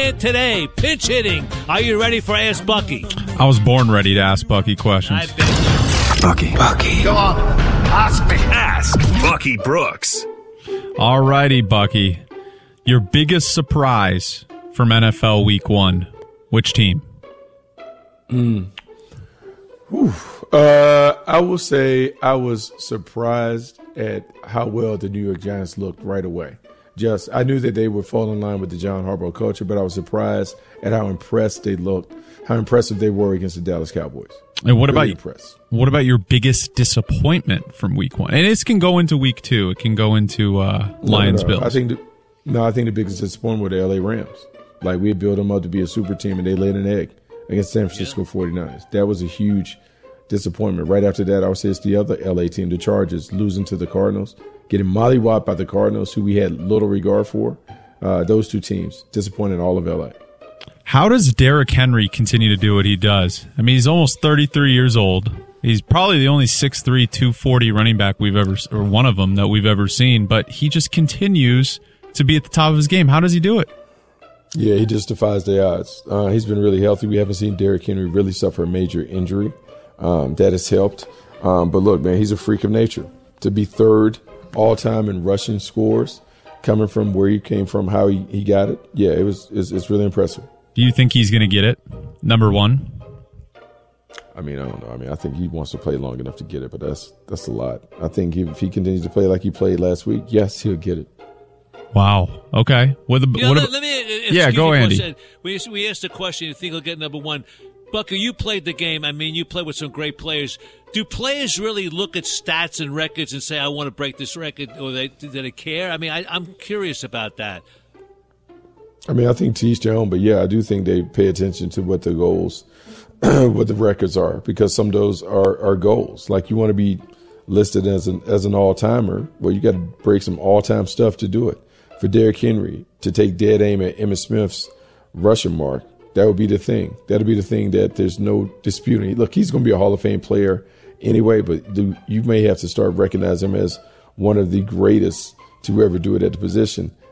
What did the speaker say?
Giant today. Pinch hitting. Are you ready for Ask Bucky? I was born ready to ask Bucky questions. I bet. Bucky. Go on. Ask me. Ask Bucky Brooks. All righty, Bucky. Your biggest surprise from NFL Week 1. Which team? I will say I was surprised at how well the New York Giants looked right away. I knew that they would fall in line with the John Harbaugh culture, but I was surprised at how impressed they looked, how impressive they were against the Dallas Cowboys. And what Really about impressed. What about your biggest disappointment from Week 1? And this can go into Week 2. It can go into Lions Bills. I think the biggest disappointment were the LA Rams. Like, we had built them up to be a super team, and they laid an egg against San Francisco 49ers. That was a huge disappointment. Right after that, I would say it's the other LA team, the Chargers, losing to the Cardinals, getting mollywopped by the Cardinals, who we had little regard for. Those two teams disappointed all of LA. How does Derrick Henry continue to do what he does? I mean, he's almost 33 years old. He's probably the only 6'3", 240 running back or one of them that we've ever seen, but he just continues to be at the top of his game. How does he do it? Yeah, he just defies the odds. He's been really healthy. We haven't seen Derrick Henry really suffer a major injury. That has helped. But look, man, he's a freak of nature. To be third all-time in rushing scores, coming from where he came from, how he got it, yeah, it's really impressive. Do you think he's going to get it? Number 1? I mean, I don't know. I mean, I think he wants to play long enough to get it, but that's a lot. I think if he continues to play like he played last week, yes, he'll get it. Wow. Okay. Let me go, Andy. We asked the question, you think he'll get number 1. Bucky, you played the game. I mean, you played with some great players. Do players really look at stats and records and say, I want to break this record, or do they care? I mean, I'm curious about that. I mean, I think to each their own, but yeah, I do think they pay attention to what the goals, what the records are, because some of those are goals. Like, you want to be listed as an all-timer, well, you got to break some all-time stuff to do it. For Derrick Henry to take dead aim at Emmitt Smith's rushing mark, that would be the thing. That'll be the thing that there's no disputing. Look, he's going to be a Hall of Fame player anyway, but you may have to start recognizing him as one of the greatest to ever do it at the position.